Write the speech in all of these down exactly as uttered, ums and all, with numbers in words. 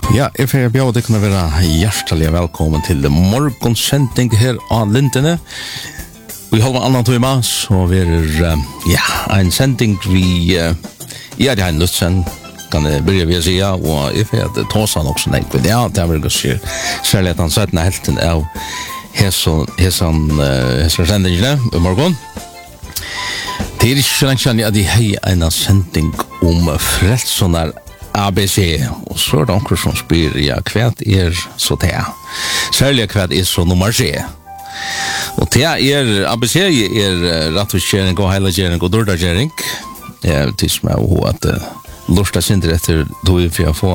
Ja, jeg får bjøre dere å være hjertelig velkommen til morgonsending her av Lintene. Vi holder med annan tøyma, så vi er, ja, en sending vi, uh, jeg er en lutzen, kan jeg begynne ved å si, og jeg får at tåsa nok sånn enkelt, ja, det er vel ganske særlig at han søttene helten av hessan sendingene i morgen. Det er ikke så lenge siden at jeg har en sending om frelsonar A B C, og så er det onker som spyr, ja, hva er så det? Særlig hva er så nummer C? Og det er, A B C er rettvisgjering og heilagjering og dårdagjering. Det er tids med å ha at lorsta synder etter tog for å få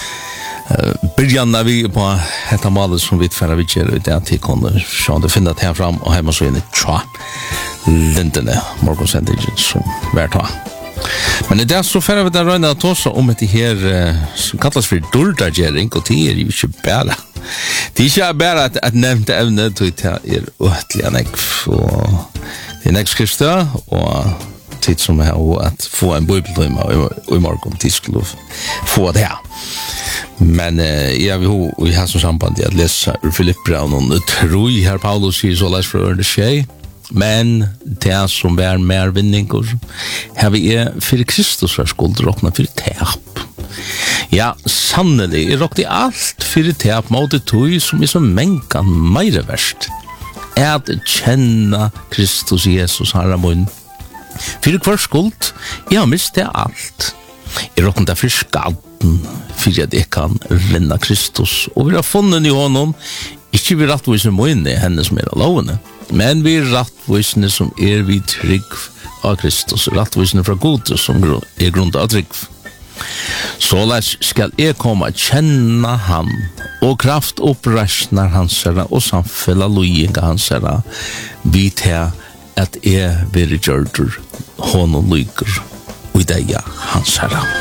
byrjanna vi på dette malet som vi tverra vi gjør i det til kunne se det finne det her fram og hjemme så inn i tja Lintene morgonsendingen som hver ta. Men i det så færre vi der røyne at også om etter her som kallas for dårdagjering, og det er jo ikke bare det er ikke bare at, at nevnte evne til det er uettelig nekv og det er nekv skrifta og tid som er at få en bibeltøyma og i morgen tid skulle få det her. Men eh, jeg vil ha i her som samband at lese ur Filippbrevet og tro i her Paulus sier så les fra ørne tjej, men det som er mer vinninger har vi er for Kristus er skuld råkna for tap. Ja, sannelig er råkna alt for tap mot det tog som er så mengan meire verst at kjenne Kristus Jesus herre munn. For hver skuld, jeg har mistet alt. Jeg råkna derfor skaden for at jeg kan vinne Kristus. Og vi har funnet i honom, ikke vi rettvisende munne henne som er lovende, men vi rettvisende som er vi trygg av Kristus, rettvisende fra Gud som er grunn av trygg. Såleis skal jeg komme å kjenne han, og kraft oppreisner hans herre, og samfella loginga hans herre, vi til at jeg vil gjøre honom lykker, og det er hans herre.